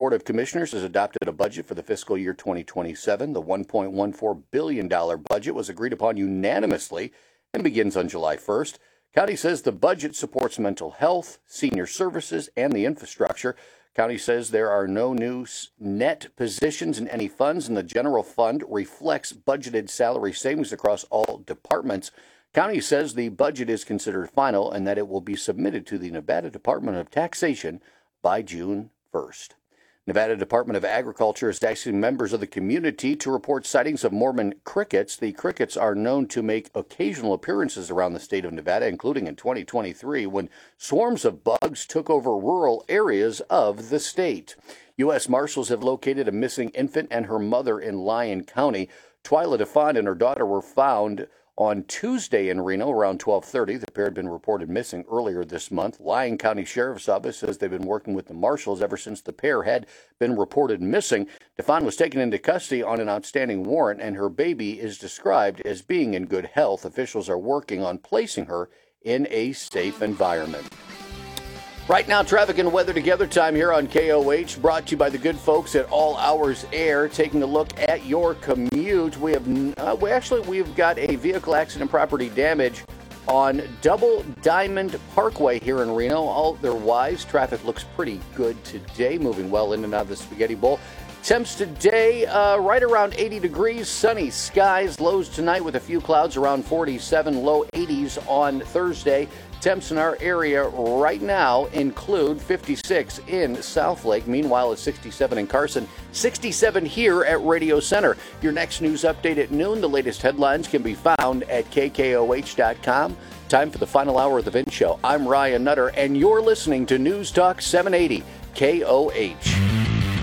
Board of Commissioners has adopted a budget for the fiscal year 2027. The $1.14 billion budget was agreed upon unanimously and begins on July 1st. County says the budget supports mental health, senior services, and the infrastructure. County says there are no new net positions in any funds, and the general fund reflects budgeted salary savings across all departments. County says the budget is considered final and that it will be submitted to the Nevada Department of Taxation by June 1st. Nevada Department of Agriculture is asking members of the community to report sightings of Mormon crickets. The crickets are known to make occasional appearances around the state of Nevada, including in 2023 when swarms of bugs took over rural areas of the state. U.S. Marshals have located a missing infant and her mother in Lyon County. Twyla DeFond and her daughter were found on Tuesday in Reno around 12:30. The pair had been reported missing earlier this month. Lyon County Sheriff's Office says they've been working with the marshals ever since the pair had been reported missing. DeFond was taken into custody on an outstanding warrant, and her baby is described as being in good health. Officials are working on placing her in a safe environment. Right now, traffic and weather together time here on KOH, brought to you by the good folks at All Hours Air. Taking a look at your commute, we've got a vehicle accident property damage on Double Diamond Parkway here in Reno. Otherwise, traffic looks pretty good today, moving well in and out of the Spaghetti Bowl. Temps today, right around 80 degrees, sunny skies. Lows tonight with a few clouds around 47, low 80s on Thursday. Temps in our area right now include 56 in Southlake. Meanwhile, it's 67 in Carson, 67 here at Radio Center. Your next news update at noon. The latest headlines can be found at KKOH.com. Time for the final hour of the Vince Show. I'm Ryan Nutter, and you're listening to News Talk 780 KOH.